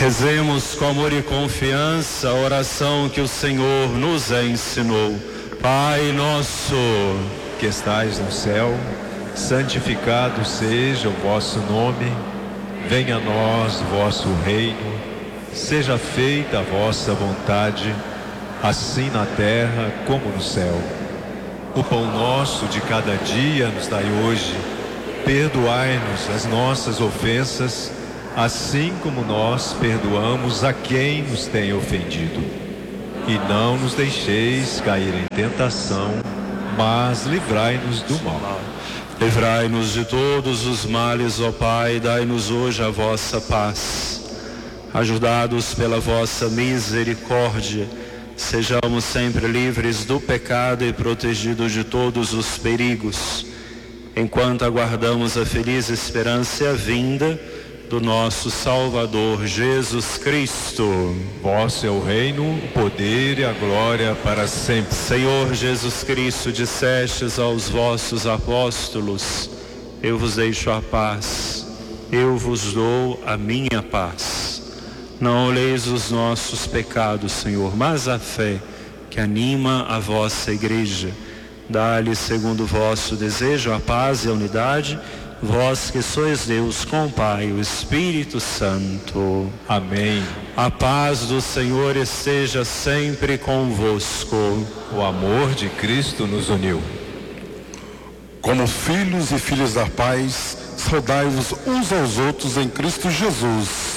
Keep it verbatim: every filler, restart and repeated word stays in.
Rezemos com amor e confiança a oração que o Senhor nos ensinou. Pai nosso, que estais no céu, santificado seja o vosso nome. Venha a nós o vosso reino. Seja feita a vossa vontade, assim na terra como no céu. O pão nosso de cada dia nos dai hoje. Perdoai-nos as nossas ofensas, assim como nós perdoamos a quem nos tem ofendido. E não nos deixeis cair em tentação, mas livrai-nos do mal. Livrai-nos de todos os males, ó Pai, dai-nos hoje a vossa paz. Ajudados pela vossa misericórdia, sejamos sempre livres do pecado e protegidos de todos os perigos, enquanto aguardamos a feliz esperança e a vinda do nosso Salvador Jesus Cristo. Vosso é o reino, o poder e a glória para sempre. Senhor Jesus Cristo, dissestes aos vossos apóstolos: eu vos deixo a paz, eu vos dou a minha paz. Não olheis os nossos pecados, Senhor, mas a fé que anima a vossa igreja. Dá-lhe, segundo o vosso desejo, a paz e a unidade, vós que sois Deus com o Pai e o Espírito Santo. Amém. A paz do Senhor esteja sempre convosco. O amor de Cristo nos uniu. Como filhos e filhas da paz, saudai-vos uns aos outros em Cristo Jesus.